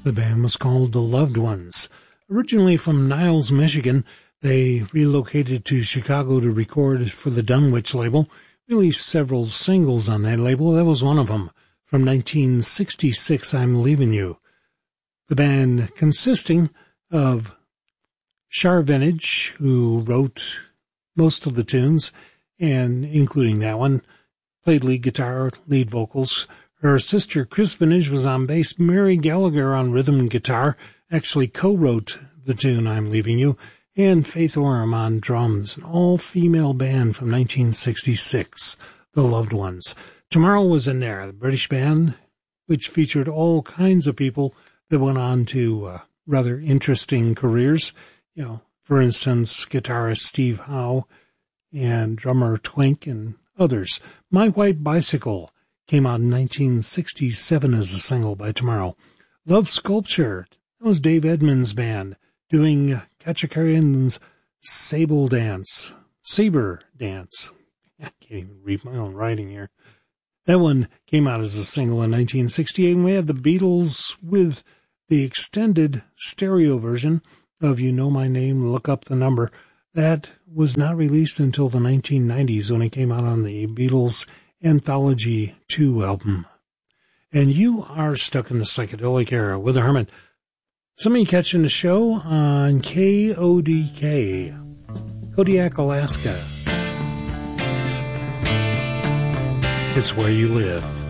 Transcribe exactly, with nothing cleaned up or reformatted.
The band was called The Loved Ones. Originally from Niles, Michigan, they relocated to Chicago to record for the Dunwich label, released several singles on that label. That was one of them. From nineteen sixty-six, I'm Leaving You. The band consisting of Char Vintage, who wrote most of the tunes, and including that one, played lead guitar, lead vocals. Her sister, Chris Vintage, was on bass. Mary Gallagher on rhythm and guitar, actually co-wrote the tune I'm Leaving You, and Faith Oram on drums, an all-female band from nineteen sixty-six, The Loved Ones. Tomorrow was in there, the British band, which featured all kinds of people that went on to uh, rather interesting careers. You know, for instance, guitarist Steve Howe and drummer Twink and others. My White Bicycle came out in nineteen sixty-seven as a single by Tomorrow. Love Sculpture, that was Dave Edmunds' band, doing Kachikarian's Sable Dance, Saber Dance. I can't even read my own writing here. That one came out as a single in nineteen sixty-eight, and we had the Beatles with the extended stereo version of You Know My Name, Look Up the Number. That was not released until the nineteen nineties when it came out on the Beatles Anthology two album. And you are stuck in the psychedelic era with the Hermit. Somebody catching the show on K O D K, Kodiak, Alaska. It's where you live.